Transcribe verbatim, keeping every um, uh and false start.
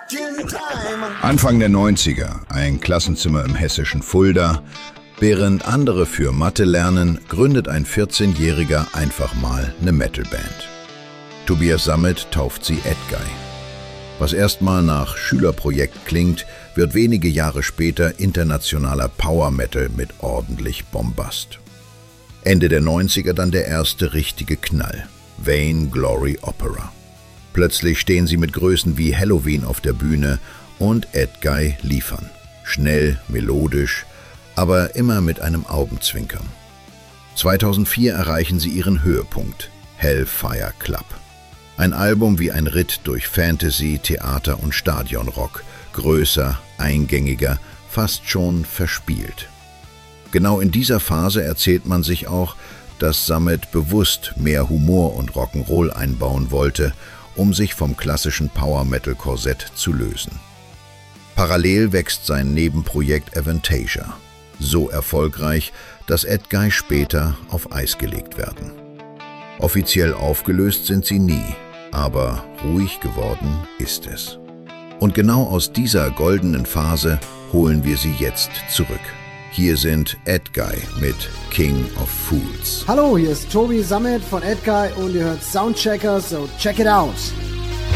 Anfang der neunziger, ein Klassenzimmer im hessischen Fulda. Während andere für Mathe lernen, gründet ein vierzehnjähriger einfach mal eine Metalband. Tobias Sammet tauft sie Edguy. Was erstmal nach Schülerprojekt klingt, wird wenige Jahre später internationaler Power Metal mit ordentlich Bombast. Ende der neunziger dann der erste richtige Knall, Vain Glory Opera. Plötzlich stehen sie mit Größen wie Helloween auf der Bühne und Edguy liefern. Schnell, melodisch, aber immer mit einem Augenzwinkern. zweitausendvier erreichen sie ihren Höhepunkt, Hellfire Club. Ein Album wie ein Ritt durch Fantasy, Theater und Stadionrock, größer, eingängiger, fast schon verspielt. Genau in dieser Phase erzählt man sich auch, dass Sammet bewusst mehr Humor und Rock'n'Roll einbauen wollte, um sich vom klassischen Power-Metal-Korsett zu lösen. Parallel wächst sein Nebenprojekt Avantasia, so erfolgreich, dass Edguy später auf Eis gelegt werden. Offiziell aufgelöst sind sie nie, aber ruhig geworden ist es. Und genau aus dieser goldenen Phase holen wir sie jetzt zurück. Hier sind Edguy mit King of Fools. Hallo, hier ist Tobi Sammet von Edguy und ihr hört Soundchecker, so check it out.